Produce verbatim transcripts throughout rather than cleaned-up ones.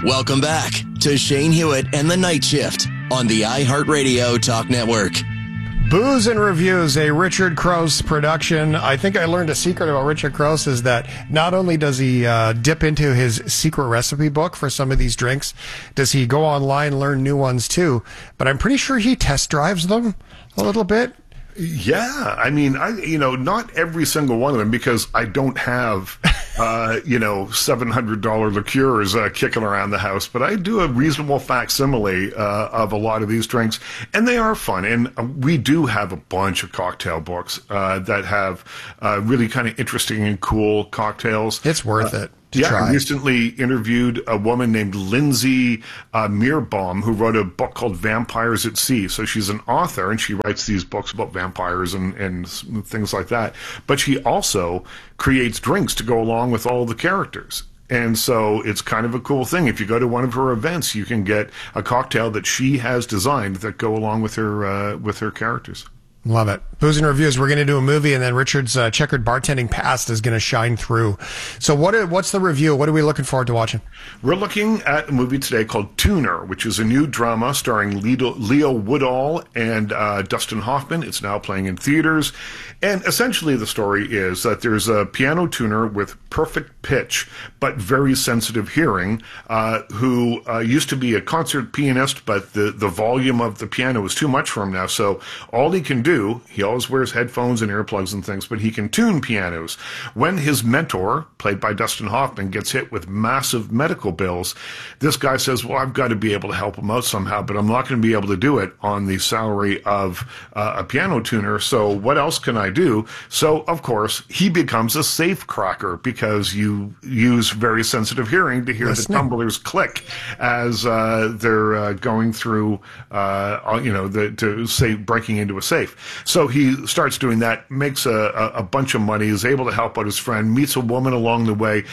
Welcome back to Shane Hewitt and the Night Shift on the iHeartRadio Talk Network. Booze and Reviews, a Richard Crouse production. I think I learned a secret about Richard Crouse is that not only does he uh, dip into his secret recipe book for some of these drinks, does he go online and learn new ones too, but I'm pretty sure he test drives them a little bit. Yeah, I mean, I you know, not every single one of them, because I don't have, uh, you know, seven hundred dollars liqueurs uh, kicking around the house, but I do a reasonable facsimile uh, of a lot of these drinks, and they are fun. And we do have a bunch of cocktail books uh, that have uh, really kind of interesting and cool cocktails. It's worth uh, it. To yeah, try. I recently interviewed a woman named Lindsay uh, Meerbaum, who wrote a book called Vampires at Sea. So she's an author, and she writes these books about vampires and, and things like that. But she also creates drinks to go along with all the characters. And so it's kind of a cool thing. If you go to one of her events, you can get a cocktail that she has designed that go along with her uh, with her characters. Love it. Booze and Reviews. We're going to do a movie, and then Richard's uh, checkered bartending past is going to shine through. So what? Are, what's the review? What are we looking forward to watching? We're looking at a movie today called Tuner, which is a new drama starring Leo, Leo Woodall and uh, Dustin Hoffman. It's now playing in theaters. And essentially the story is that there's a piano tuner with perfect pitch but very sensitive hearing uh, who uh, used to be a concert pianist, but the, the volume of the piano is too much for him now. So all he can do, he always wears headphones and earplugs and things, but he can tune pianos. When his mentor, played by Dustin Hoffman, gets hit with massive medical bills, this guy says, well, I've got to be able to help him out somehow, but I'm not going to be able to do it on the salary of uh, a piano tuner. So what else can I do? So, of course, he becomes a safe cracker because you use very sensitive hearing to hear Listening. the tumblers click as uh, they're uh, going through, uh, you know, the, to say breaking into a safe. So he starts doing that, makes a, a, a bunch of money, is able to help out his friend, meets a woman along the way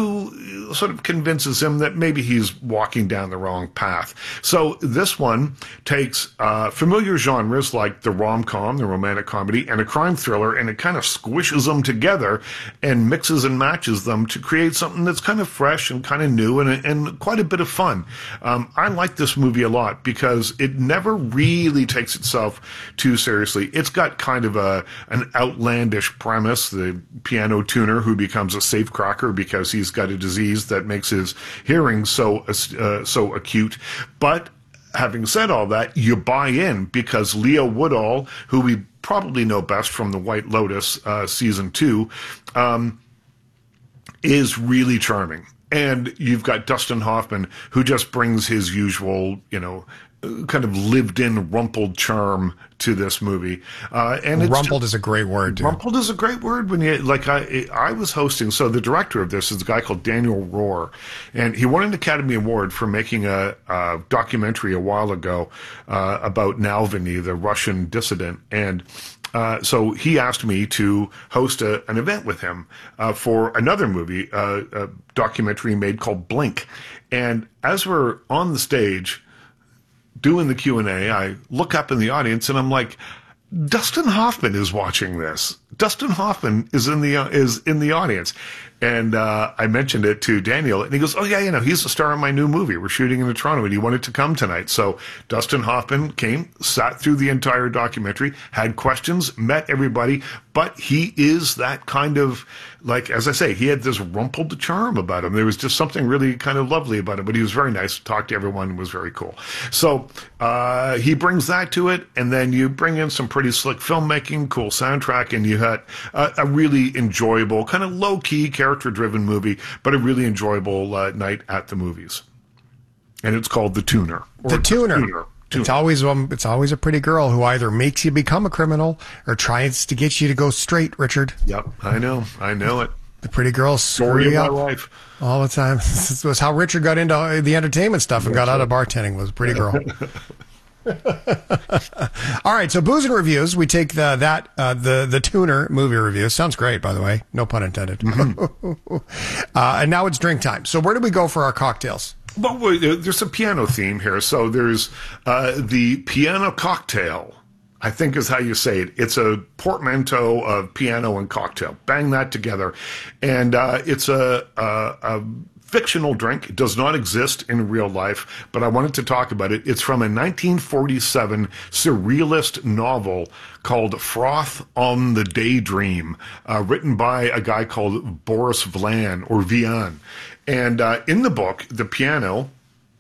who sort of convinces him that maybe he's walking down the wrong path. So this one takes uh, familiar genres like the rom-com, the romantic comedy, and a crime thriller, and it kind of squishes them together and mixes and matches them to create something that's kind of fresh and kind of new and, and quite a bit of fun. Um, I like this movie a lot because it never really takes itself too seriously. It's got kind of a an outlandish premise, the piano tuner who becomes a safe cracker because he's got a disease that makes his hearing so uh, so acute. But having said all that, you buy in because Leo Woodall, who we probably know best from The White Lotus uh, season two, um, is really charming. And you've got Dustin Hoffman, who just brings his usual, you know, kind of lived-in rumpled charm to this movie. Uh, and it's Rumpled just, is a great word, too. Rumpled is a great word. When you like, I I was hosting. So the director of this is a guy called Daniel Rohr, and he won an Academy Award for making a, a documentary a while ago uh, about Navalny, the Russian dissident, and. Uh, so he asked me to host a, an event with him uh, for another movie, uh, a documentary made called Blink. And as we're on the stage doing the Q and A, I look up in the audience and I'm like, Dustin Hoffman is watching this. Dustin Hoffman is in the uh, is in the audience. And uh, I mentioned it to Daniel, and he goes, oh, yeah, you know, he's the star of my new movie. We're shooting in Toronto, and he wanted to come tonight. So Dustin Hoffman came, sat through the entire documentary, had questions, met everybody, but he is that kind of, like, as I say, he had this rumpled charm about him. There was just something really kind of lovely about him, but he was very nice, talked to everyone, was very cool. So uh, he brings that to it, and then you bring in some pretty slick filmmaking, cool soundtrack, and you had a, a really enjoyable, kind of low-key, character-driven movie, but a really enjoyable uh, night at the movies. And it's called The Tuner. The Tuner. Tuner. Tuner. It's always um, it's always a pretty girl who either makes you become a criminal or tries to get you to go straight, Richard. Yep, I know. I know it. The pretty girls screw you up life. all the time. This was how Richard got into the entertainment stuff and got out of bartending, was a pretty girl. All right, so Booze and Reviews. We take the that uh, the the Tuner movie review. Sounds great, by the way. No pun intended. Mm-hmm. uh, and now it's drink time. So where do we go for our cocktails? Well, there's a piano theme here. So there's uh, the piano cocktail, I think is how you say it. It's a portmanteau of piano and cocktail. Bang that together. And uh, it's a, a, a fictional drink. It does not exist in real life, but I wanted to talk about it. It's from a nineteen forty-seven surrealist novel called Froth on the Daydream, uh, written by a guy called Boris Vian, or Vian. And uh, in the book, the piano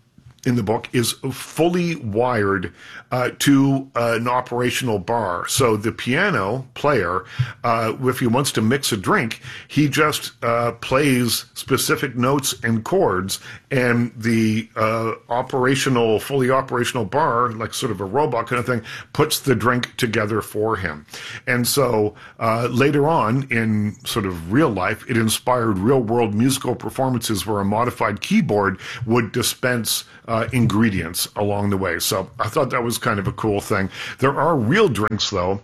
in the book is fully wired uh, to uh, an operational bar. So the piano player, uh, if he wants to mix a drink, he just uh, plays specific notes and chords, and the uh, operational, fully operational bar, like sort of a robot kind of thing, puts the drink together for him. And so uh, later on in sort of real life, it inspired real-world musical performances where a modified keyboard would dispense Uh, ingredients along the way. So I thought that was kind of a cool thing. There are real drinks, though,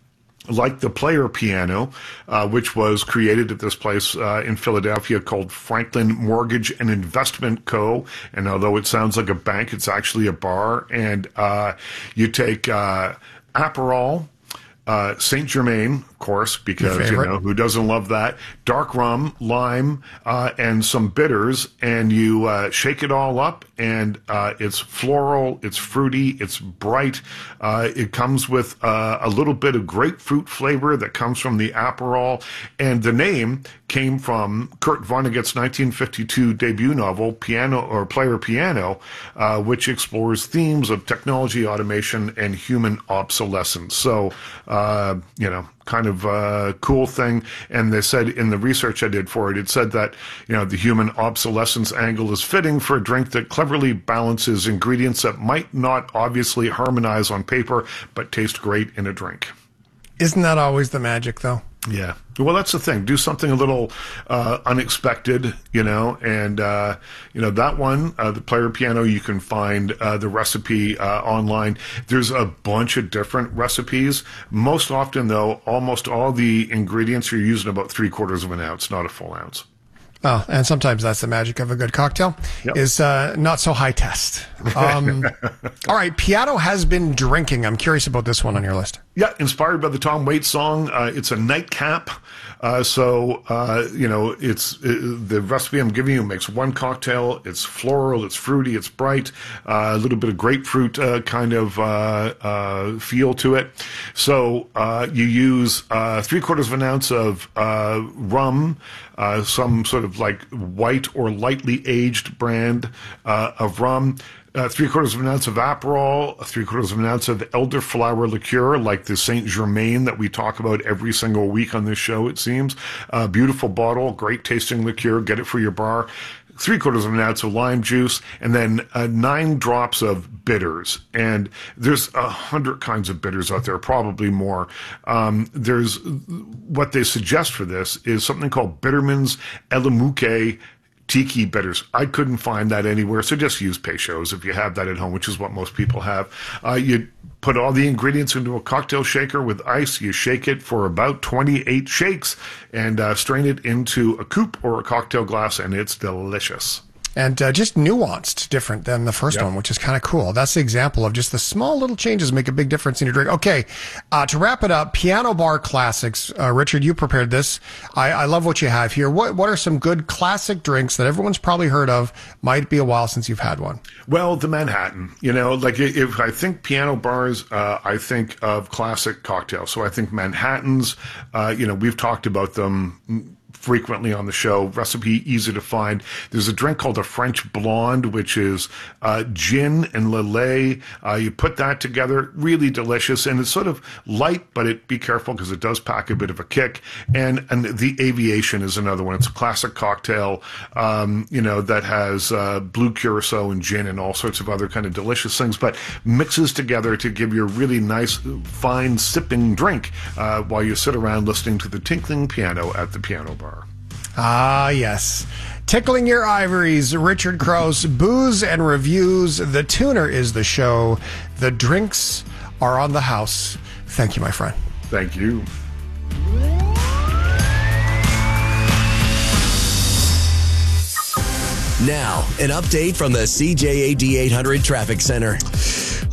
like the Player Piano, uh, which was created at this place uh, in Philadelphia called Franklin Mortgage and Investment Co. And although it sounds like a bank, it's actually a bar. And uh, you take uh, Aperol, uh, Saint Germain, of course, because, you know, who doesn't love that? Dark rum, lime, uh, and some bitters, and you uh, shake it all up, and uh, it's floral, it's fruity, it's bright. Uh, it comes with uh, a little bit of grapefruit flavor that comes from the Aperol, and the name came from Kurt Vonnegut's nineteen fifty-two debut novel, Piano or Player Piano, uh, which explores themes of technology, automation, and human obsolescence. So, uh, you know, kind of uh, cool thing. And they said in the research I did for it, it said that, you know, the human obsolescence angle is fitting for a drink that cleverly balances ingredients that might not obviously harmonize on paper, but taste great in a drink. Isn't that always the magic, though? Yeah. Well, that's the thing. Do something a little uh, unexpected, you know, and, uh, you know, that one, uh, the Player Piano, you can find uh, the recipe uh, online. There's a bunch of different recipes. Most often, though, almost all the ingredients you're using about three quarters of an ounce, not a full ounce. Oh, and sometimes that's the magic of a good cocktail, yep. is uh, not so high test. Um, all right, Piano has been drinking. I'm curious about this one on your list. Yeah, inspired by the Tom Waits song. Uh, it's a nightcap. Uh, so, uh, you know, it's it, the recipe I'm giving you makes one cocktail. It's floral, it's fruity, it's bright, uh, a little bit of grapefruit uh, kind of uh, uh, feel to it. So uh, you use uh, three quarters of an ounce of uh, rum, uh, some sort of like white or lightly aged brand uh, of rum. Uh, three quarters of an ounce of Aperol, three quarters of an ounce of elderflower liqueur, like the Saint Germain that we talk about every single week on this show, it seems. Uh, beautiful bottle, great tasting liqueur, get it for your bar. Three quarters of an ounce of lime juice, and then uh, nine drops of bitters. And there's a hundred kinds of bitters out there, probably more. Um, there's what they suggest for this is something called Bitterman's Elamuke Tiki bitters. I couldn't find that anywhere, so just use Peychaud's if you have that at home, which is what most people have. Uh, you put all the ingredients into a cocktail shaker with ice. You shake it for about twenty-eight shakes and uh, strain it into a coupe or a cocktail glass, and it's delicious. And uh, just nuanced, different than the first yep. one, which is kind of cool. That's the example of just the small little changes make a big difference in your drink. Okay, uh, to wrap it up, Piano Bar Classics. Uh, Richard, you prepared this. I, I love what you have here. What what are some good classic drinks that everyone's probably heard of? Might be a while since you've had one. Well, the Manhattan. You know, like if I think piano bars, uh, I think of classic cocktails. So I think Manhattans, uh, you know, we've talked about them frequently on the show. Recipe easy to find. There's a drink called a French Blonde, which is uh, gin and Lillet. Uh, you put that together, really delicious, and it's sort of light, but it be careful because it does pack a bit of a kick. And and the Aviation is another one. It's a classic cocktail, um, you know, that has uh, blue curacao and gin and all sorts of other kind of delicious things, but mixes together to give you a really nice, fine sipping drink uh, while you sit around listening to the tinkling piano at the piano bar. Ah, yes. Tickling your ivories, Richard Crouse, Booze and Reviews. The tuner is the show. The drinks are on the house. Thank you, my friend. Thank you. Now, an update from the C J A D eight hundred Traffic Center.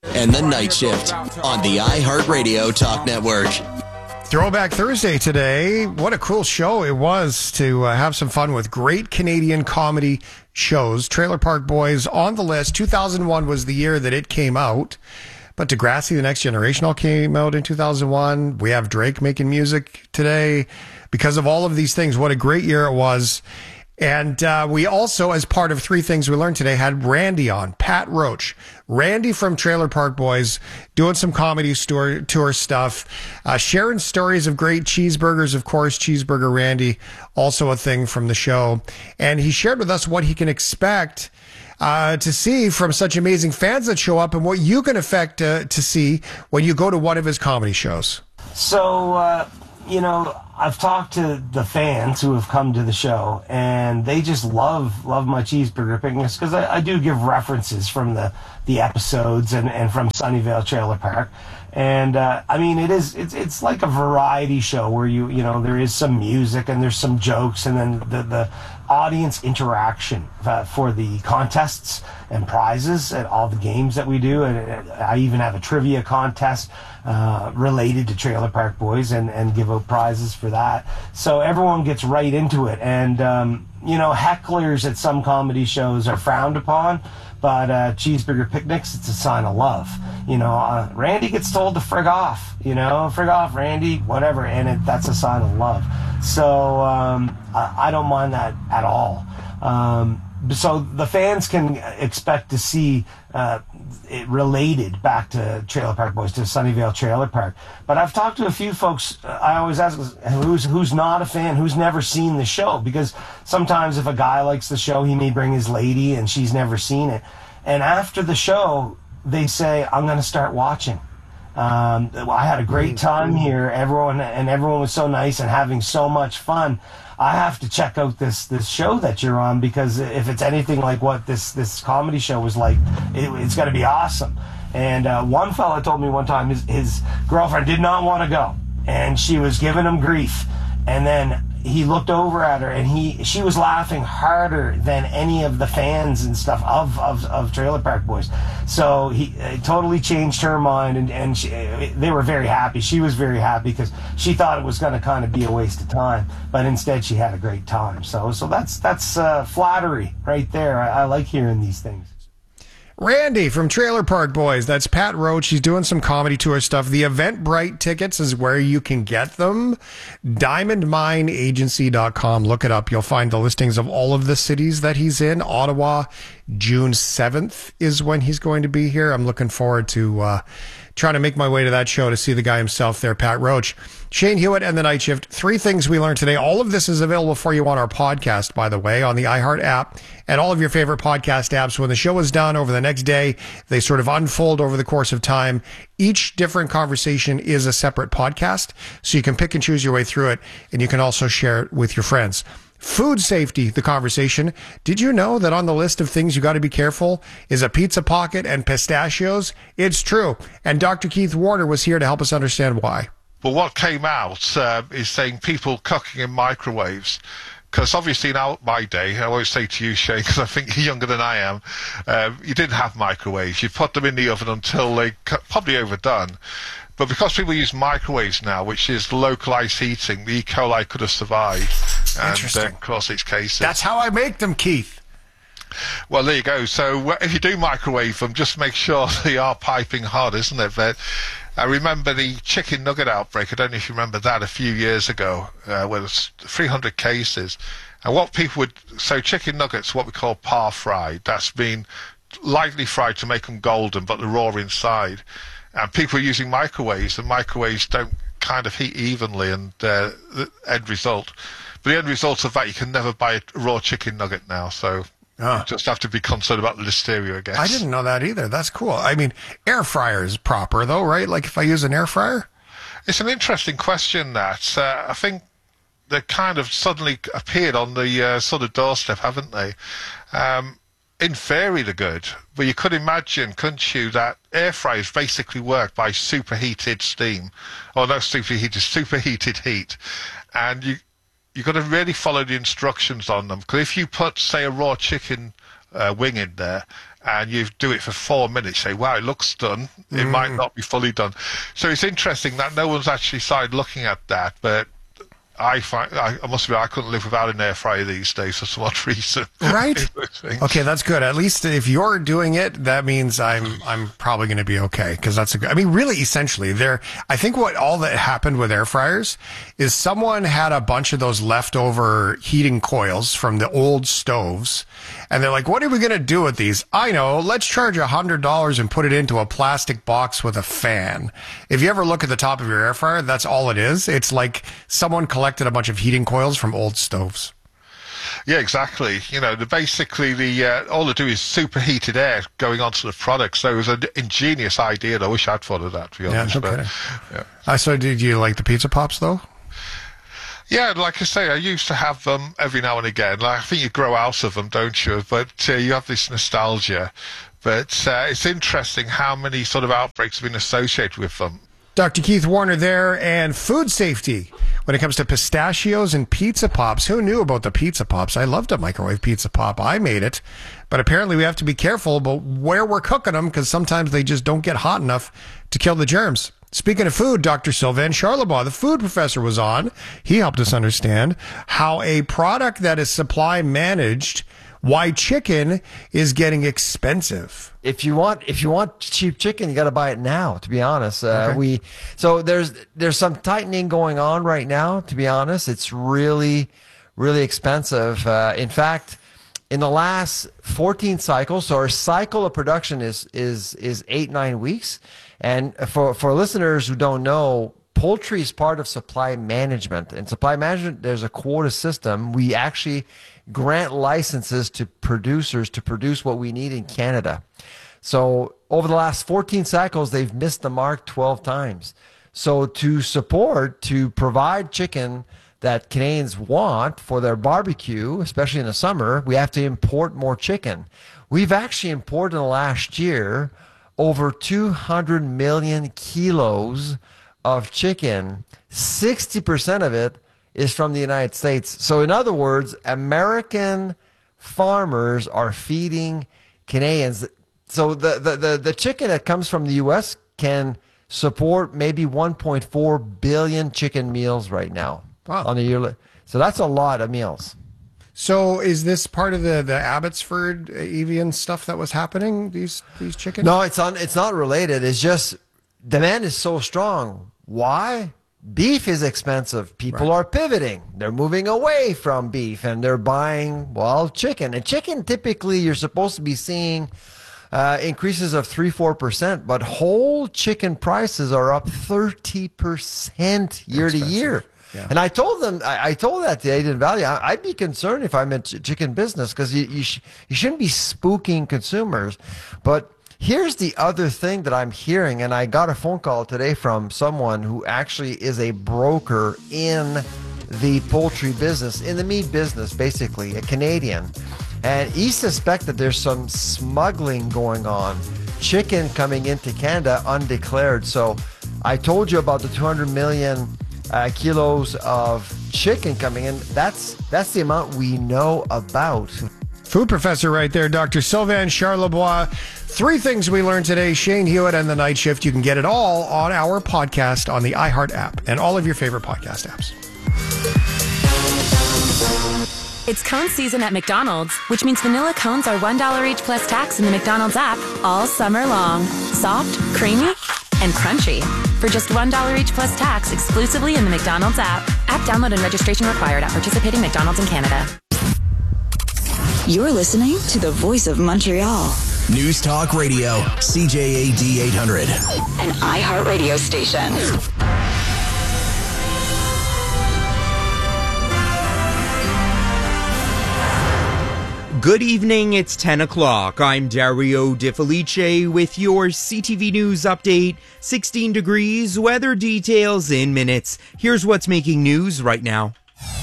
and the Night Shift on the iHeartRadio Talk Network. Throwback Thursday today. What a cool show it was to uh, have some fun with great Canadian comedy shows. Trailer Park Boys on the list. two thousand one was the year that it came out. But Degrassi, The Next Generation all came out in two thousand one. We have Drake making music today. Because of all of these things, what a great year it was. And uh, we also, as part of three things we learned today, had Randy on, Pat Roach. Randy from Trailer Park Boys doing some comedy tour, tour stuff, uh, sharing stories of great cheeseburgers, of course, Cheeseburger Randy, also a thing from the show. And he shared with us what he can expect uh, to see from such amazing fans that show up and what you can expect uh, to see when you go to one of his comedy shows. So, uh, you know, I've talked to the fans who have come to the show, and they just love love my cheeseburger picnics because I, I do give references from the, the episodes and, and from Sunnyvale Trailer Park. And uh, I mean, it is it's it's like a variety show where you you know there is some music and there's some jokes, and then the the audience interaction uh, for the contests and prizes at all the games that we do. And I even have a trivia contest uh, related to Trailer Park Boys, and and give out prizes for that. So everyone gets right into it, and um, you know, hecklers at some comedy shows are frowned upon. But uh, cheeseburger picnics, it's a sign of love. You know, uh, Randy gets told to frig off, you know, frig off, Randy, whatever, and it, that's a sign of love. So um, I, I don't mind that at all. Um, so the fans can expect to see uh, it related back to Trailer Park Boys, to Sunnyvale Trailer Park. But I've talked to a few folks. Uh, I always ask who's who's not a fan, who's never seen the show, because sometimes if a guy likes the show, he may bring his lady and she's never seen it. And after the show, they say, "I'm going to start watching." Um, I had a great time here. Everyone and everyone was so nice and having so much fun. I have to check out this this show that you're on, because if it's anything like what this this comedy show was like, it, it's going to be awesome. And uh, one fella told me one time his, his girlfriend did not want to go, and she was giving him grief. And then he looked over at her, and he she was laughing harder than any of the fans and stuff of of, of Trailer Park Boys. So he it totally changed her mind, and and she, they were very happy. She was very happy because she thought it was going to kind of be a waste of time, but instead she had a great time. So so that's that's uh, flattery right there. I, I like hearing these things. Randy from Trailer Park Boys. That's Pat Roach. He's doing some comedy tour stuff. The Eventbrite tickets is where you can get them. diamond mine agency dot com. Look it up. You'll find the listings of all of the cities that he's in. Ottawa, June seventh is when he's going to be here. I'm looking forward to uh, trying to make my way to that show to see the guy himself there, Pat Roach. Shane Hewitt and the Night Shift. Three things we learned today. All of this is available for you on our podcast, by the way, on the iHeart app and all of your favorite podcast apps. When the show is done over the next day, they sort of unfold over the course of time. Each different conversation is a separate podcast, so you can pick and choose your way through it, and you can also share it with your friends. Food safety, the conversation. Did you know that on the list of things you got to be careful is a pizza pocket and pistachios? It's true. And Doctor Keith Warner was here to help us understand why. But what came out uh, is saying people cooking in microwaves. Because obviously in our, my day, I always say to you, Shane, because I think you're younger than I am, um, you didn't have microwaves. You put them in the oven until they probably overdone. But because people use microwaves now, which is localized heating, the E. coli could have survived and uh, cause its cases. That's how I make them, Keith. Well, there you go. So if you do microwave them, just make sure they are piping hot, isn't it? But I remember the chicken nugget outbreak. I don't know if you remember that a few years ago, uh, where there's three hundred cases. And what people would, so chicken nuggets, what we call par fried, that's been lightly fried to make them golden, but they're raw inside. And people are using microwaves, and microwaves don't kind of heat evenly, and uh, the end result. But the end result of that, you can never buy a raw chicken nugget now, so oh. you just have to be concerned about the listeria, I guess. I didn't know that either. That's cool. I mean, air fryer is proper, though, right? Like if I use an air fryer? It's an interesting question, that. Uh, I think they kind of suddenly appeared on the uh, sort of doorstep, haven't they? Um, in theory, they're good, but you could imagine, couldn't you, that air fryers basically work by superheated steam, or no superheated, superheated heat, and you you've got to really follow the instructions on them. Because if you put, say, a raw chicken uh, wing in there, and you do it for four minutes, say, wow, it looks done. It Mm. might not be fully done. So it's interesting that no one's actually started looking at that, but I find I, I must admit I couldn't live without an air fryer these days for some odd reason. Right? Okay, that's good. At least if you're doing it, that means I'm I'm probably going to be okay, because that's a good. I mean, really, essentially, there. I think what all that happened with air fryers is someone had a bunch of those leftover heating coils from the old stoves, and they're like, "What are we going to do with these?" I know. Let's charge a hundred dollars and put it into a plastic box with a fan. If you ever look at the top of your air fryer, that's all it is. It's like someone collected a bunch of heating coils from old stoves. Yeah, exactly. You know, the, basically the uh, all they do is superheated air going onto the product. So it was an ingenious idea. And I wish I'd thought of that, to be honest. Yeah, no but, kidding. yeah. Uh, so did you like the Pizza Pops, though? Yeah, like I say, I used to have them every now and again. Like, I think you grow out of them, don't you? But uh, you have this nostalgia. But uh, it's interesting how many sort of outbreaks have been associated with them. Doctor Keith Warner there, and food safety when it comes to pistachios and Pizza Pops. Who knew about the Pizza Pops? I loved a microwave Pizza Pop. I made it. But apparently we have to be careful about where we're cooking them, because sometimes they just don't get hot enough to kill the germs. Speaking of food, Doctor Sylvain Charlebois, the food professor, was on. He helped us understand how a product that is supply managed, why chicken is getting expensive. If you want, if you want cheap chicken, you got to buy it now. To be honest, uh, Okay. we so there's there's some tightening going on right now. To be honest, it's really, really expensive. Uh, in fact, in the last fourteen cycles, so our cycle of production is is is eight nine weeks. And for for listeners who don't know, poultry is part of supply management. In supply management, there's a quota system. We actually grant licenses to producers to produce what we need in Canada. So over the last fourteen cycles, they've missed the mark twelve times. So to support, to provide chicken that Canadians want for their barbecue, especially in the summer, we have to import more chicken. We've actually imported in the last year over two hundred million kilos of chicken. sixty percent of it is from the United States. So in other words, American farmers are feeding Canadians. So the, the, the, the chicken that comes from the U S can support maybe one point four billion chicken meals right now. Wow. On a yearly. So that's a lot of meals. So is this part of the, the Abbotsford Evian stuff that was happening, these these chickens? No, it's on, it's not related. It's just demand is so strong. Why? Beef is expensive. People Right. are pivoting. They're moving away from beef and they're buying, well, chicken. And chicken, typically, you're supposed to be seeing uh, increases of three, four percent, but whole chicken prices are up thirty percent year to year. Yeah. And I told them, I, I told that to Aiden Valley, I, I'd be concerned if I'm in ch- chicken business, because you you, sh- you shouldn't be spooking consumers. But here's the other thing that I'm hearing, and I got a phone call today from someone who actually is a broker in the poultry business, in the meat business, basically, a Canadian. And he suspects that there's some smuggling going on, chicken coming into Canada undeclared. So I told you about the two hundred million uh, kilos of chicken coming in. That's that's the amount we know about. Food professor right there, Doctor Sylvain Charlebois. Three things we learned today. Shane Hewitt and The Night Shift. You can get it all on our podcast on the iHeart app and all of your favorite podcast apps. It's cone season at McDonald's, which means vanilla cones are one dollar each plus tax in the McDonald's app all summer long. Soft, creamy, and crunchy. For just one dollar each plus tax exclusively in the McDonald's app. App download and registration required at participating McDonald's in Canada. You're listening to the voice of Montreal. News Talk Radio, C J A D eight hundred. An iHeart radio station. Good evening, it's ten o'clock. I'm Dario De Felice with your C T V News update. sixteen degrees, weather details in minutes. Here's what's making news right now.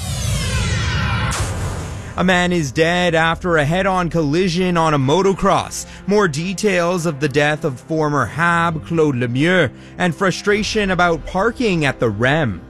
A man is dead after a head-on collision on a motocross. More details of the death of former H A B Claude Lemieux and frustration about parking at the R E M.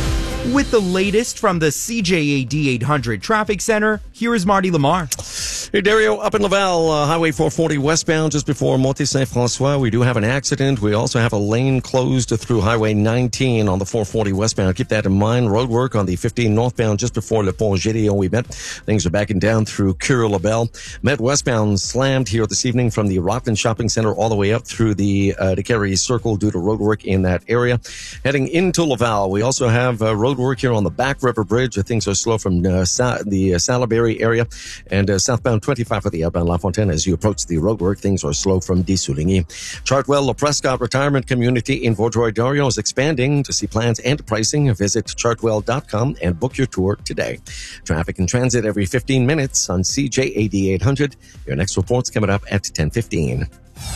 With the latest from the C J A D eight hundred Traffic Center, here is Marty Lamar. Hey, Dario, up in Laval, uh, Highway four forty westbound, just before Montée-Saint-François, we do have an accident. We also have a lane closed through Highway nineteen on the four forty westbound. Keep that in mind. Road work on the fifteen northbound, just before Le Pont Gédéon we met. Things are backing down through Cure-Labelle. Met westbound slammed here this evening from the Rockland Shopping Center all the way up through the uh, DeCarry Circle due to road work in that area. Heading into Laval, we also have uh, road work here on the Back River Bridge. Things are slow from uh, Sa- the uh, Salaberry area and uh, southbound twenty-five for the outbound La Fontaine. As you approach the roadwork, things are slow from Desouligny. Chartwell La Prescott Retirement Community in Vaudreuil Dario is expanding. To see plans and pricing, visit chartwell dot com and book your tour today. Traffic and transit every fifteen minutes on C J A D eight hundred. Your next report's coming up at ten fifteen.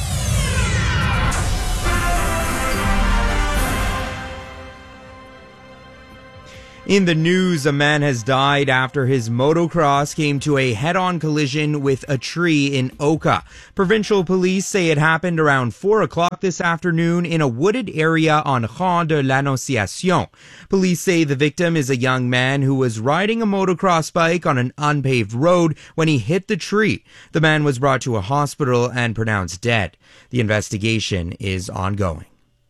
In the news, a man has died after his motocross came to a head-on collision with a tree in Oka. Provincial police say it happened around four o'clock this afternoon in a wooded area on Rang de l'Annonciation. Police say the victim is a young man who was riding a motocross bike on an unpaved road when he hit the tree. The man was brought to a hospital and pronounced dead. The investigation is ongoing.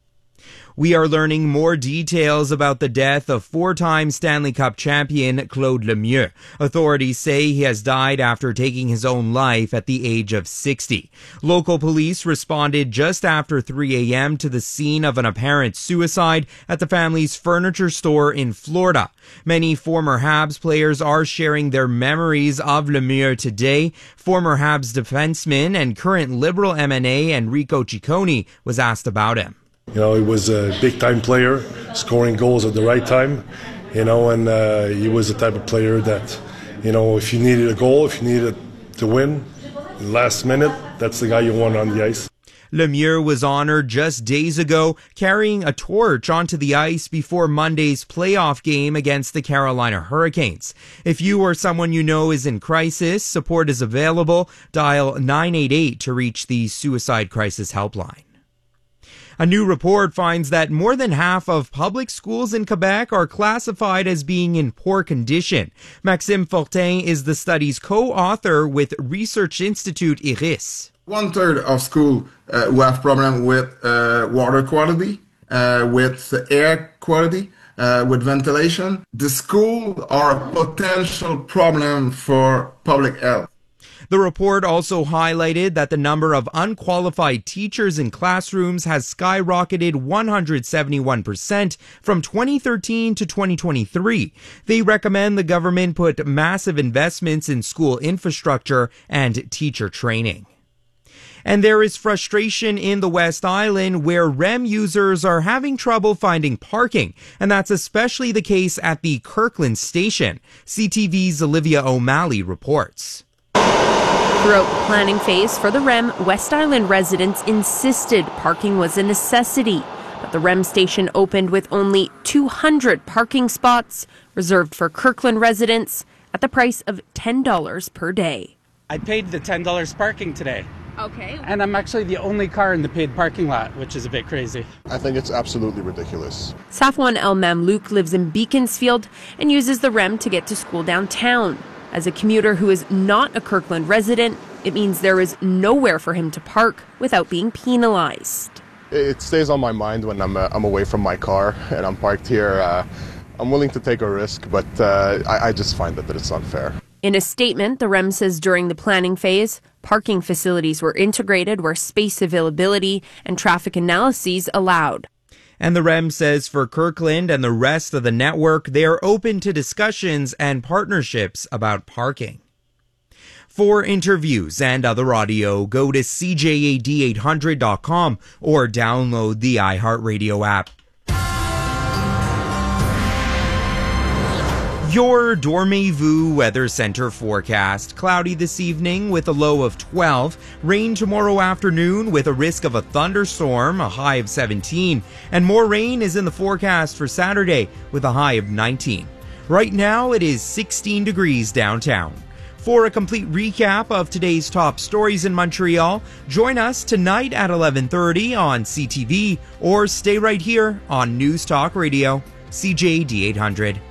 We are learning more details about the death of four-time Stanley Cup champion Claude Lemieux. Authorities say he has died after taking his own life at the age of sixty. Local police responded just after three a.m. to the scene of an apparent suicide at the family's furniture store in Florida. Many former Habs players are sharing their memories of Lemieux today. Former Habs defenseman and current Liberal M N A Enrico Ciccone was asked about him. You know, he was a big-time player, scoring goals at the right time, you know, and uh, he was the type of player that, you know, if you needed a goal, if you needed to win, last minute, that's the guy you want on the ice. Lemieux was honored just days ago, carrying a torch onto the ice before Monday's playoff game against the Carolina Hurricanes. If you or someone you know is in crisis, support is available. Dial nine eight eight to reach the Suicide Crisis Helpline. A new report finds that more than half of public schools in Quebec are classified as being in poor condition. Maxime Fortin is the study's co-author with Research Institute IRIS. One third of schools uh, who have problem with uh, water quality, uh, with air quality, uh, with ventilation. The schools are a potential problem for public health. The report also highlighted that the number of unqualified teachers in classrooms has skyrocketed one hundred seventy-one percent from twenty thirteen to twenty twenty-three. They recommend the government put massive investments in school infrastructure and teacher training. And there is frustration in the West Island where R E M users are having trouble finding parking. And that's especially the case at the Kirkland station. C T V's Olivia O'Malley reports. Throughout the planning phase for the R E M, West Island residents insisted parking was a necessity. But the R E M station opened with only two hundred parking spots reserved for Kirkland residents at the price of ten dollars per day. I paid the ten dollars parking today. Okay. And I'm actually the only car in the paid parking lot, which is a bit crazy. I think it's absolutely ridiculous. Safwan El Mamlouk lives in Beaconsfield and uses the R E M to get to school downtown. As a commuter who is not a Kirkland resident, it means there is nowhere for him to park without being penalized. It stays on my mind when I'm, uh, I'm away from my car and I'm parked here. Uh, I'm willing to take a risk, but uh, I, I just find that, that it's unfair. In a statement, the R E M says during the planning phase, parking facilities were integrated where space availability and traffic analyses allowed. And the R E M says for Kirkland and the rest of the network, they are open to discussions and partnerships about parking. For interviews and other audio, go to C J A D eight hundred dot com or download the iHeartRadio app. Your Dormez-vous Weather Center forecast. Cloudy this evening with a low of twelve. Rain tomorrow afternoon with a risk of a thunderstorm, a high of seventeen. And more rain is in the forecast for Saturday with a high of nineteen. Right now it is sixteen degrees downtown. For a complete recap of today's top stories in Montreal, join us tonight at eleven thirty on C T V or stay right here on News Talk Radio, C J A D eight hundred.